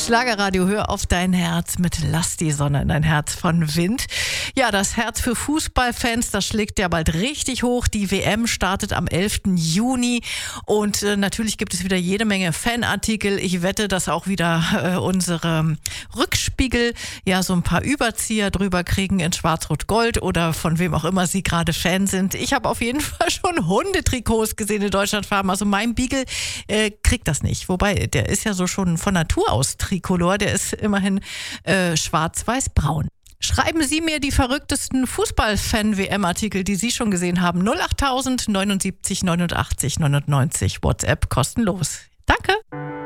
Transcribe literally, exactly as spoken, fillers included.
Schlagerradio, hör auf dein Herz mit Lass die Sonne in dein Herz von Wind. Ja, das Herz für Fußballfans, das schlägt ja bald richtig hoch. Die W M startet am elften Juni und äh, natürlich gibt es wieder jede Menge Fanartikel. Ich wette, dass auch wieder äh, unsere Rückspiegel ja so ein paar Überzieher drüber kriegen in Schwarz-Rot-Gold oder von wem auch immer sie gerade Fan sind. Ich habe auf jeden Fall schon Hundetrikots gesehen in Deutschlandfarben. Also mein Beagle äh, kriegt das nicht. Wobei, der ist ja so schon von Natur aus Tricolor. Der ist immerhin äh, schwarz-weiß-braun. Schreiben Sie mir die verrücktesten Fußball-Fan-W M-Artikel, die Sie schon gesehen haben. null acht tausend neunundsiebzig neunundachtzig neunundneunzig. WhatsApp kostenlos. Danke.